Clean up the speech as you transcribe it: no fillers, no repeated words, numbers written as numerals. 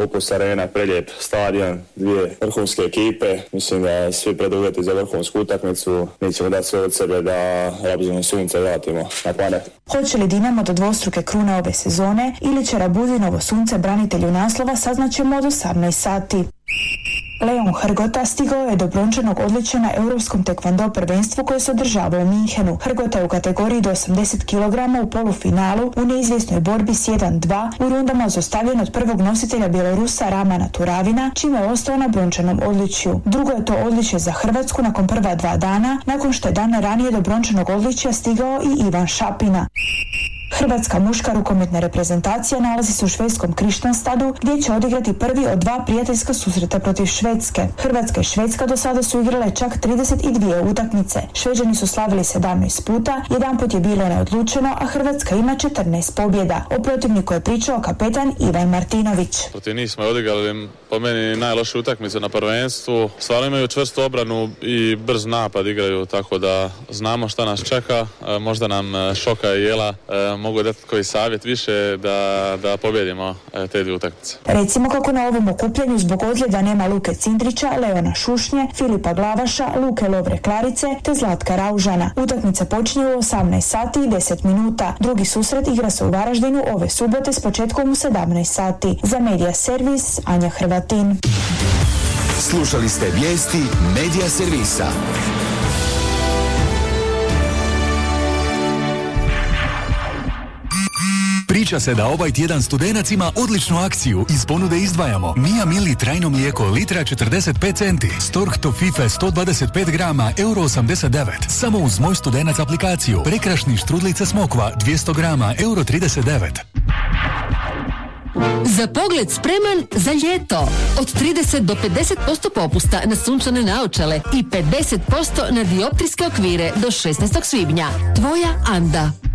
ukus arena, prelijep stadion, dvije vrhunske ekipe. Mislim da svi preduvjeti za vrhunsku utakmicu. Mi ćemo dati sve od sebe da Rabuzino sunce vratimo na planet. Hoće li Dinamo do dvostruke krune ove sezone ili će Rabuzinovo sunce branitelju naslova, saznaćemo od 18 sati. Leon Hrgota stigao je do brončanog odličja na Europskom tekvando prvenstvu koje se održava u Minhenu. Hrgota je u kategoriji do 80 kg u polufinalu u neizvjesnoj borbi s 1-2 u rundama zostavljen od prvog nositelja Bjelorusa Ramana Turavina, čime je ostao na brončanom odličju. Drugo je to odličje za Hrvatsku nakon prva 2 dana, nakon što je dan ranije do brončanog odličja stigao i Ivan Šapina. Hrvatska muška rukometna reprezentacija nalazi se u švedskom Kristianstadu gdje će odigrati prvi od 2 prijateljska susreta protiv Švedske. Hrvatska i Švedska do sada su igrale čak 32 utakmice. Šveđani su slavili 17 puta, jedan put je bilo neodlučeno, a Hrvatska ima 14 pobjeda. O protivniku je pričao kapetan Ivan Martinović. Protiv njih smo odigrali po meni najlošiju utakmicu na prvenstvu. Stvarno imaju čvrstu obranu i brz napad igraju, tako da znamo šta nas čeka. Možda nam Šoka i Jela mogu dati koji savjet više da pobjedimo te dvije utakmice. Recimo kako na ovom okupljanju zbog ozljeda nema Luke Cindrića, Leona Šušnje, Filipa Glavaša, Luke Lovre Klarice te Zlatka Raužana. Utakmica počinje u 18 sati i 10 minuta. Drugi susret igra se u Varaždinu ove subote s početkom u 17 sati. Za Medija Servis, Anja Hrvatin. Slušali ste vijesti Medija Servisa. Priča se da ovaj tjedan Studenac ima odličnu akciju. Iz ponude izdvajamo Mia Mili trajno mlijeko litra 45 centi, Stork Tofife 125 grama euro 89. Samo uz Moj Studenac aplikaciju. Prekrašni štrudlice smokva 200 grama euro 39. Za pogled spreman za ljeto. Od 30 do 50% popusta na sunčane naočale i 50% na dioptrijske okvire do 16. svibnja. Tvoja Anda.